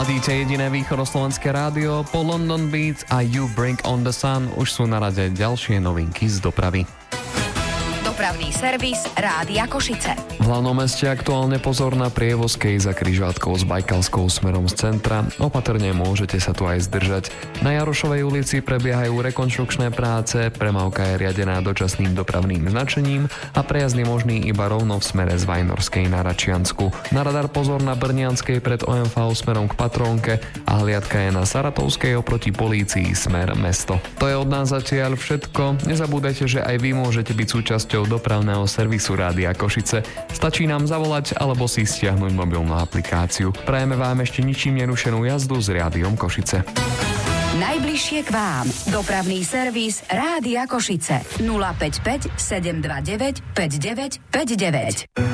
Ladíte jediné východoslovenské rádio, po London Beats a You Bring on the Sun už sú na rade ďalšie novinky z dopravy. Dopravný servis Rádia Košice. V hlavnom meste aktuálne pozor na prievozke za križovatkou s Bajkalskou smerom z centra. Opatrne môžete sa tu aj zdržať. Na Jarošovej ulici prebiehajú rekonštrukčné práce, premávka je riadená dočasným dopravným značením a prejazd je možný iba rovno v smere z Vajnorskej na Račiansku. Na radar pozor na Brnianskej pred OMV smerom k Patrónke a hliadka je na Saratovskej oproti polícii smer mesto. To je od nás zatiaľ všetko. Nezabúdajte, že aj vy môžete byť súčasťou dopravného servisu Rádia Košice. Stačí nám zavolať alebo si stiahnuť mobilnú aplikáciu. Prajeme vám ešte ničím nerušenú jazdu s Rádiom Košice. Najbližšie k vám. Dopravný servis Rádia Košice. 055 729 5959.